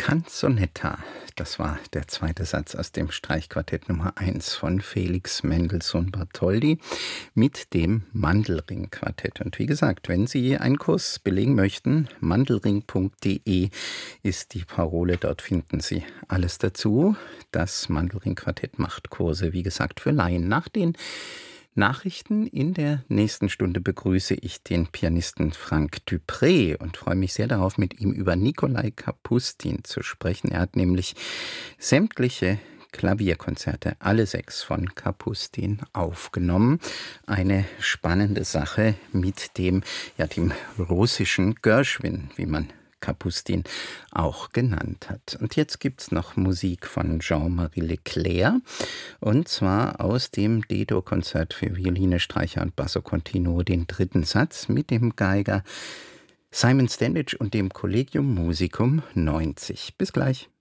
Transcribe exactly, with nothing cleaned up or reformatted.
Canzonetta, das war der zweite Satz aus dem Streichquartett Nummer eins von Felix Mendelssohn Bartholdy mit dem Mandelring-Quartett. Und wie gesagt, wenn Sie einen Kurs belegen möchten, mandelring punkt de ist die Parole. Dort finden Sie alles dazu. Das Mandelring-Quartett macht Kurse, wie gesagt, für Laien. Nach den Nachrichten in der nächsten Stunde begrüße ich den Pianisten Frank Dupré und freue mich sehr darauf, mit ihm über Nikolai Kapustin zu sprechen. Er hat nämlich sämtliche Klavierkonzerte, alle sechs von Kapustin, aufgenommen. Eine spannende Sache mit dem, ja, dem russischen Gershwin, wie man Kapustin auch genannt hat. Und jetzt gibt's noch Musik von Jean-Marie Leclerc, und zwar aus dem D-Dur-Konzert für Violine, Streicher und Basso Continuo, den dritten Satz mit dem Geiger Simon Standage und dem Collegium Musicum neunzig. Bis gleich.